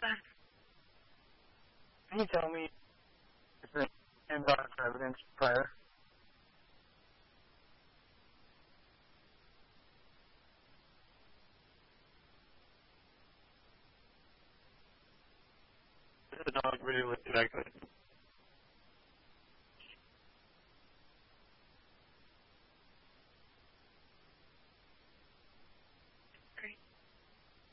Can you tell me if the hands-on for evidence prior? The dog really looked exactly